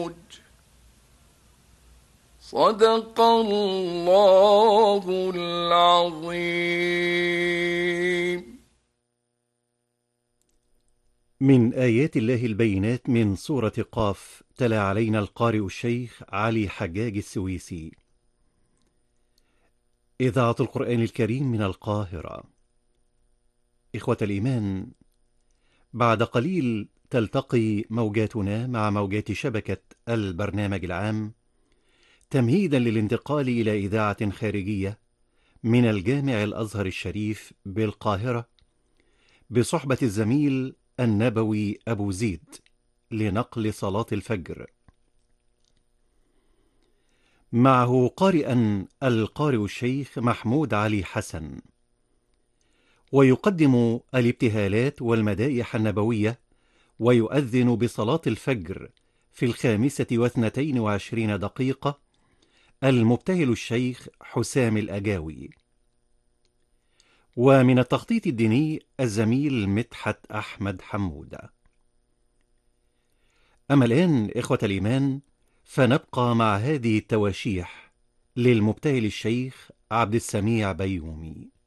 صدق الله العظيم. من آيات الله البينات من سورة قاف، تلا علينا القارئ الشيخ علي حجاج السويسي. إذاعة القرآن الكريم من القاهرة. إخوة الإيمان، بعد قليل تلتقي موجاتنا مع موجات شبكة البرنامج العام، تمهيدا للانتقال إلى إذاعة خارجية من الجامع الأزهر الشريف بالقاهرة، بصحبة الزميل النبوي أبو زيد لنقل صلاة الفجر. معه قارئا القارئ الشيخ محمود علي حسن، ويقدم الابتهالات والمدائح النبوية، ويؤذن بصلاة الفجر في 25:22 المبتهل الشيخ حسام الأجاوي. ومن التخطيط الديني الزميل مدحت أحمد حمودة. أما الآن إخوة الإيمان، فنبقى مع هذه التواشيح للمبتهل الشيخ عبد السميع بيومي.